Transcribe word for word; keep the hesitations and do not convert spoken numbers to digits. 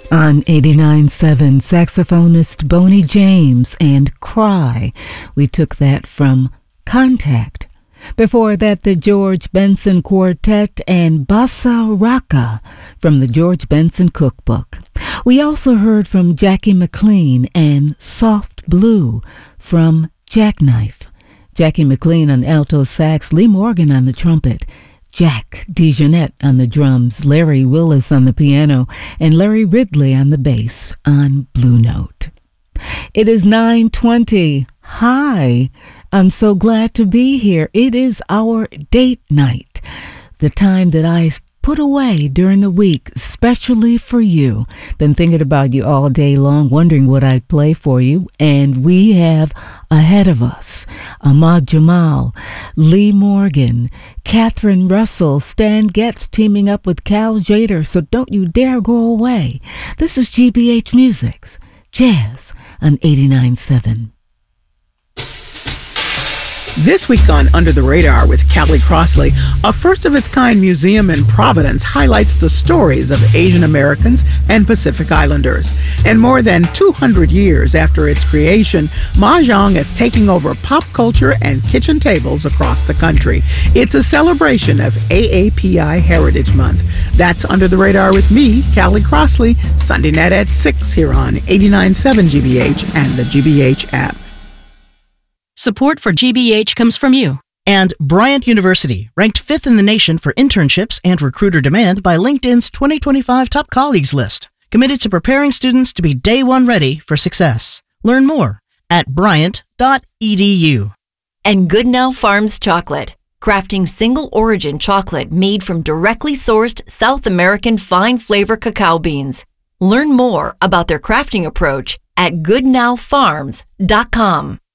On eighty-nine point seven, saxophonist Boney James and Cry. We took that from Contact. Before that, the George Benson Quartet and Bossa Rocka from the George Benson Cookbook. We also heard from Jackie McLean and Soft Blue from Jackknife. Jackie McLean on alto sax, Lee Morgan on the trumpet, Jack DeJohnette on the drums, Larry Willis on the piano, and Larry Ridley on the bass on Blue Note. It is nine twenty. Hi, I'm so glad to be here. It is our date night, the time that I put away during the week, especially for you. Been thinking about you all day long, wondering what I'd play for you, and we have ahead of us Ahmad Jamal, Lee Morgan, Catherine Russell, Stan Getz teaming up with Cal Jader, so don't you dare go away. This is G B H Music's Jazz on eighty-nine point seven. This week on Under the Radar with Callie Crossley, a first-of-its-kind museum in Providence highlights the stories of Asian Americans and Pacific Islanders. And more than two hundred years after its creation, Mahjong is taking over pop culture and kitchen tables across the country. It's a celebration of A A P I Heritage Month. That's Under the Radar with me, Callie Crossley, Sunday night at six here on eighty-nine point seven G B H and the G B H app. Support for G B H comes from you. And Bryant University, ranked fifth in the nation for internships and recruiter demand by LinkedIn's twenty twenty-five Top Colleagues list. Committed to preparing students to be day one ready for success. Learn more at bryant dot e d u. And Goodnow Farms Chocolate, crafting single-origin chocolate made from directly sourced South American fine flavor cacao beans. Learn more about their crafting approach at goodnow farms dot com.